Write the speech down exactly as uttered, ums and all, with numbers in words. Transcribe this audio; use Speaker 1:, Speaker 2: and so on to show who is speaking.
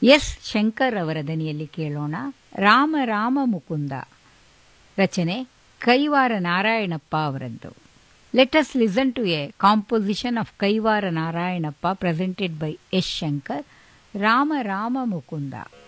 Speaker 1: S Shankar ಅವರ ದನಿಯಲ್ಲಿ ಕೇಳೋಣ. ರಾಮ ರಾಮ ಮುಕುಂದ ರಚನೆ ಕೈವಾರ ನಾರಾಯಣಪ್ಪ ಅವರದ್ದು. Let us listen to A composition of Kaivara Narayanappa presented by S Shankar. Rama Rama Mukunda.